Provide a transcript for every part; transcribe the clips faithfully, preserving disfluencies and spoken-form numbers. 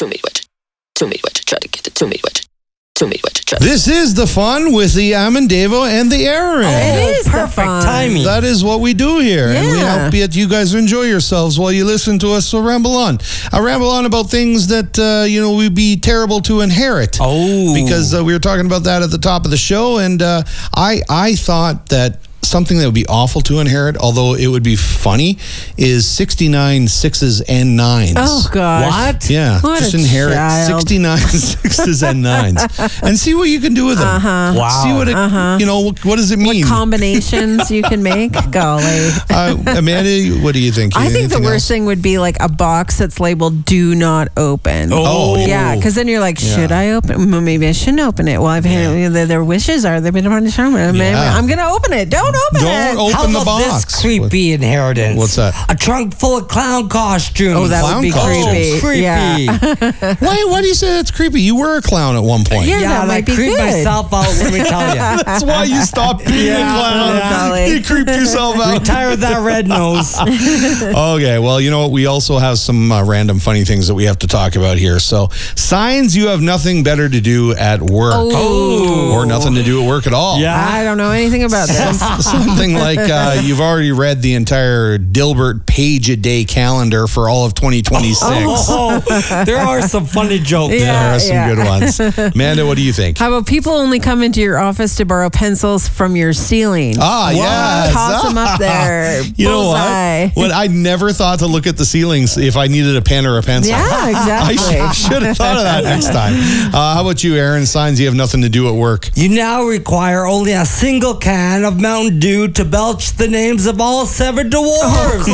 to me what you, to me what you try to get it to me what you, to me what you try. This is the fun with the Amendevo and the Aaron. It is Perfect the fun. timing. That is what we do here. And we Yeah. hope that you guys enjoy yourselves while you listen to us ramble on. I ramble on about things that, uh, you know, would be terrible to inherit. Oh. Because uh, we were talking about that at the top of the show. And uh, I, I thought that something that would be awful to inherit, although it would be funny, is sixty-nine sixes and nines. Oh, gosh. What? Yeah, What just a inherit child. sixty-nine sixes and nines and see what you can do with them. Uh-huh. Wow. See what it, Uh-huh. you know, what, what does it mean? What combinations you can make? Golly. uh, Amanda, what do you think? I think the Anything worst else? thing would be like a box that's labeled "Do not open." Oh. yeah, because then you're like, should Yeah. I open? Well, maybe I shouldn't open it. Well, I've had their, their wishes are they've been on the show. Yeah. I'm gonna open it. Don't open Don't it. open How the about box. this creepy inheritance? What's that? A trunk full of clown costumes. Oh, that Clown would be costumes. creepy. creepy. Yeah. Why? Why do you say that's creepy? You were a clown at one point. Yeah. Yeah, that and I might be creeped good. myself out, let me tell you. That's why you stopped being Yeah, a clown. yeah. You creeped yourself out. Retire that red nose. Okay, well, you know what? We also have some uh, random funny things that we have to talk about here. So, signs you have nothing better to do at work. Oh. Or nothing to do at work at all. Yeah. I don't know anything about this. Something like uh, you've already read the entire Dilbert page-a-day calendar for all of twenty twenty-six. Oh, there are some funny jokes. Yeah. There are some yeah. good ones. Amanda, what do you think? How about people only come into your office to borrow pencils from your ceiling? Ah, yes. Toss them up there. You know Bullseye. what? What I never thought to look at the ceilings if I needed a pen or a pencil. Yeah, I exactly. sh- should have thought of that next time. Uh, how about you, Aaron? Signs you have nothing to do at work. You now require only a single can of Mountain Dew to belch the names of all seven dwarves.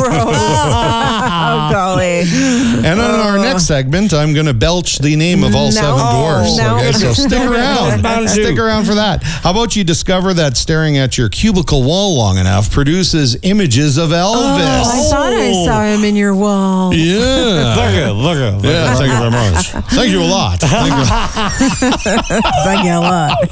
Oh, golly. And on our next segment, I'm going to belch the name of all No. seven dwarfs. No. Okay, so stick around. Mountain Dew. Stick around for that. How about you discover that staring at your cubicle wall long enough produces images of Elvis? Oh, I thought I saw him in your wall. Yeah. Look at, look at, Yeah, thank you very much. Thank you a lot. Thank you. Thank you a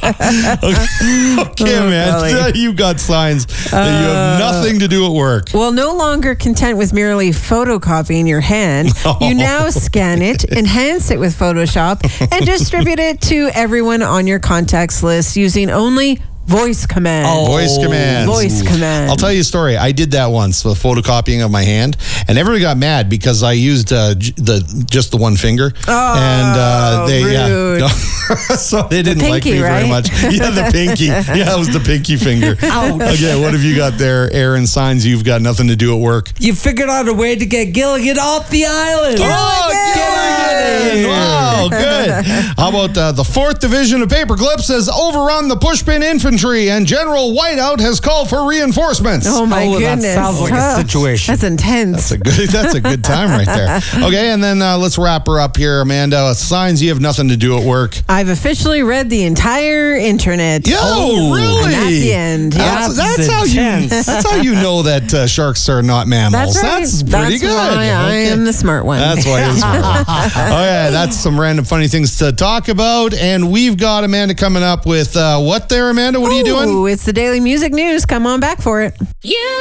lot. Okay, Oh, man. golly. You got signs that you have nothing to do at work. Well, no longer content with merely photocopying your hand, you now scan it, enhance it with Photoshop, and distribute it to everyone on your contacts list using only voice command. Oh. Voice commands. Voice command. I'll tell you a story. I did that once, the photocopying of my hand, and everybody got mad because I used uh, j- the just the one finger, Oh, and uh, they rude. yeah, so they didn't like pinky, me very right? much. Yeah, the pinky. Yeah, it was the pinky finger. Ouch. Okay, what have you got there, Aaron? Signs you've got nothing to do at work. You figured out a way to get Gilligan off the island. Oh, Gilligan! Wow, good. How about uh, the fourth Division of Paperclips has overrun the Pushpin Infantry, and General Whiteout has called for reinforcements. Oh, my Oh, that goodness. sounds like a Huh. situation. That's intense. That's a good. That's a good time right there. Okay, and then uh, let's wrap her up here, Amanda. Signs you have nothing to do at work. I've officially read the entire internet. Yo, Oh, really? and at the end, That's, That's that's how you. intense. That's how you know that uh, sharks are not mammals. That's right. That's pretty That's good. why I Okay. am the smart one. That's why you're the smart one. Okay, that's some random funny things to talk about, and we've got Amanda coming up with uh, what there, Amanda? What are you doing? Ooh, it's the Daily Music News. Come on back for it. You